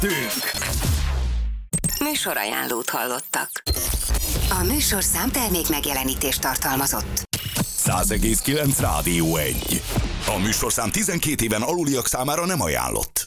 Műsorajánlót hallottak. A műsorszám termék megjelenítést tartalmazott. 100,9 Rádió 1. A műsorszám 12 éven aluliak számára nem ajánlott.